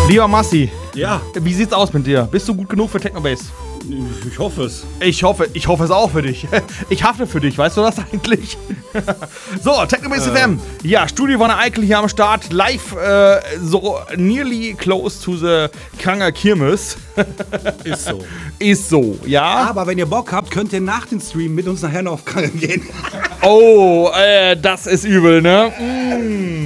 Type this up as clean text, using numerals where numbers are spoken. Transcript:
Lieber Massi, Ja, wie sieht's aus mit dir? Bist du gut genug für Technobase? ich hoffe es. Ich hoffe es auch für dich. Ich hafte für dich, weißt du das eigentlich? So, Technobase FM. Ja, Studio von der Eikel hier am Start. Live, so nearly close to the Kranger Kirmes. Ist so. Ist so, ja. Aber wenn ihr Bock habt, könnt ihr nach dem Stream mit uns nachher noch auf Kranken gehen. Oh, das ist übel, ne?